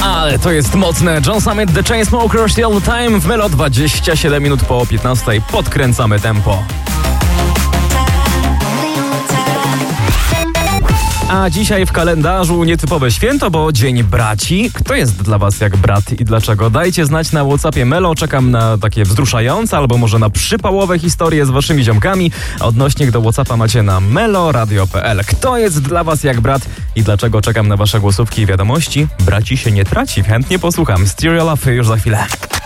Ale to jest mocne. John Summit, The Chainsmokers, All The Time w Melo 27 minut po 15. Podkręcamy tempo. A dzisiaj w kalendarzu nietypowe święto, bo Dzień Braci. Kto jest dla was jak brat i dlaczego? Dajcie znać na WhatsAppie Melo. Czekam na takie wzruszające albo może na przypałowe historie z waszymi ziomkami. A odnośnik do WhatsAppa macie na meloradio.pl. Kto jest dla was jak brat i dlaczego? Czekam na wasze głosówki i wiadomości. Braci się nie traci. Chętnie posłucham. Stereo Love już za chwilę.